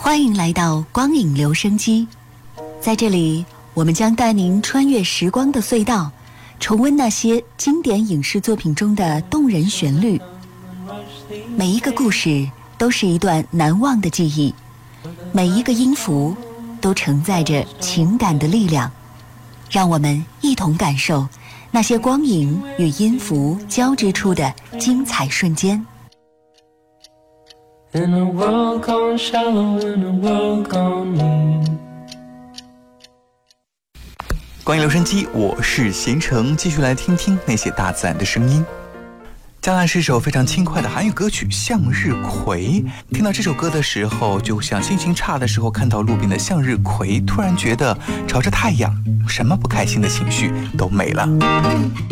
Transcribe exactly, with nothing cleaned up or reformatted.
欢迎来到光影留声机，在这里我们将带您穿越时光的隧道，重温那些经典影视作品中的动人旋律。每一个故事都是一段难忘的记忆，每一个音符都承载着情感的力量。让我们一同感受那些光影与音符交织出的精彩瞬间。 In a world gone shallow, in a world gone mean。 光影留声机，我是贤成，继续来听听那些大自然的声音。将来是一首非常轻快的韩语歌曲《向日葵》。听到这首歌的时候，就像心情差的时候看到路边的向日葵，突然觉得朝着太阳，什么不开心的情绪都没了。